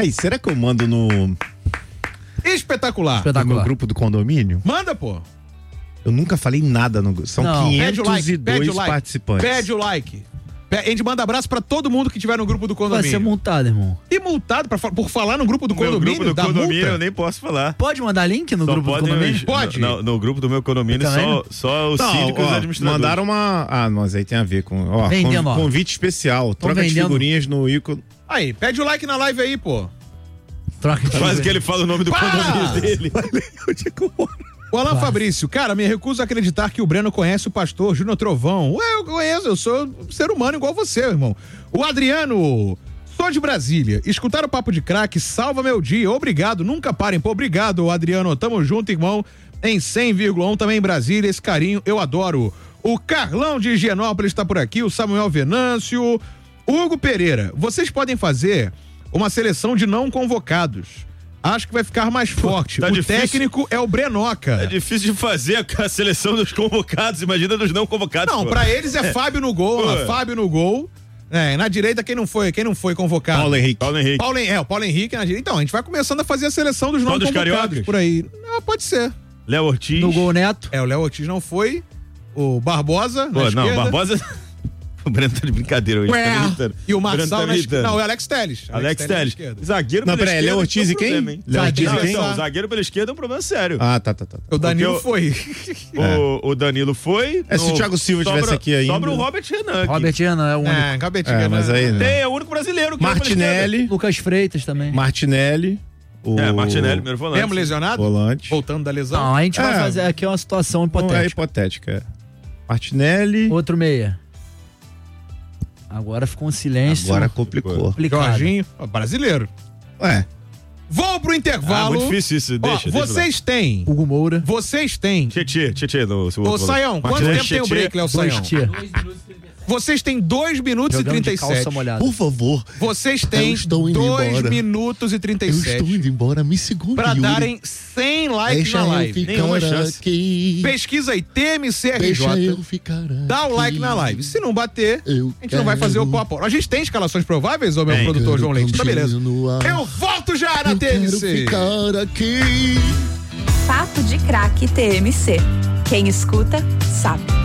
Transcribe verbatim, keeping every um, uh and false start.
Aí, será que eu mando no... Espetacular. Espetacular. No grupo do condomínio? Manda, pô. Eu nunca falei nada no grupo. São Não. quinhentos e dois Pede o like, pede o like. participantes. Pede o like. A gente manda abraço pra todo mundo que tiver no grupo do Vai condomínio. ser multado, irmão. E multado pra, por falar no grupo do Meu condomínio, grupo do da condomínio multa? eu nem posso falar. Pode mandar link no Só grupo do podem condomínio? os- Pode. No, no- no grupo do meu condomínio, Também? só, só o Não, síndico e os ó, administradores. mandaram uma... Ah, mas aí tem a ver com... Ó, Vendendo, ó. convite especial. Troca de vendendo. figurinhas no ícone. Aí, pede o like na live aí, pô. Troca de Quase que ele fala o nome do Para! condomínio dele. O Alan Fabrício, cara, me recuso a acreditar que o Breno conhece o pastor Júnior Trovão. Ué, eu conheço, eu sou um ser humano igual você, irmão. O Adriano, sou de Brasília. Escutar o Papo de Craque salva meu dia. Obrigado, nunca parem, pô. Obrigado, Adriano. Tamo junto, irmão. Em cem vírgula um também em Brasília. Esse carinho eu adoro. O Carlão de Higienópolis está por aqui. O Samuel Venâncio. Hugo Pereira, vocês podem fazer uma seleção de não convocados. Acho que vai ficar mais forte. tá o difícil. técnico é o Brenoca. É difícil de fazer a, a seleção dos convocados, imagina dos não convocados. Não, pô. pra eles é Fábio no gol, Pô. ó, Fábio no gol. É, na direita quem não foi, quem não foi convocado? Paulo Henrique. Paulo Henrique. Paulo, Hen- é, o Paulo Henrique na direita. Então, a gente vai começando a fazer a seleção dos não Só dos convocados cariocas? por aí. Ah, pode ser. Léo Ortiz. No gol Neto. É, o Léo Ortiz não foi. O Barbosa na Pô, não, esquerda. Barbosa. O Breno tá de brincadeira hoje. Ué. Tá me irritando. E o Breno Marçal tá na me esquerda. irritando. Não, é o Alex Telles. Alex na Telles. esquerda. Zagueiro Não, pela peraí, esquerda. Léo Ortiz tem e quem? problema, hein? Léo Ortiz Não, e quem? então, o zagueiro pela esquerda é um problema sério. Ah, tá, tá, tá. tá. O Danilo Porque foi. O, o Danilo foi. É, se o Thiago Silva sobra- tivesse aqui ainda. Sobra o Robert Renan. aqui. Robert Renan é o único. É, Gabetinha, É, mas aí... Tem, Né? é o único brasileiro que joga pela Martinelli. Lucas Freitas também. Martinelli. O... esquerda. É, Martinelli, primeiro volante. Mesmo lesionado? Volante. Voltando da lesão. Não, a gente vai É. fazer aqui uma situação Não, é hipotética. hipotética. é. Martinelli. Outro meia. Agora ficou um silêncio Agora complicou. complicado. Jorginho, ó, brasileiro. Ué. Vou pro Ah, intervalo. muito difícil isso. Ó, Deixa, deixa lá. vocês têm. Hugo Moura. Vocês têm. Tietê, Tietê. No, Ô, Saião, quanto tempo tem o break, Léo Dois Saião? tia. Vocês têm dois minutos Jogando e de trinta e calça sete. molhada. Por favor. Vocês têm Eu estou indo dois embora. minutos e trinta e Eu estou sete indo embora. Me segura, pra Yuri. darem cem likes Deixa na eu live. ficar Nenhuma chance. aqui. Pesquisa aí, T M C R Deixa J. eu ficar Dá o like aqui. na live. Se não bater, Eu a gente não vai fazer o quero- pau a pau. A gente tem escalações prováveis, ô meu Tem. produtor João Leite? Tá Quero beleza. continuar. Eu volto já na Eu T M quero C. ficar aqui. Papo de Craque T M C. Quem escuta, sabe.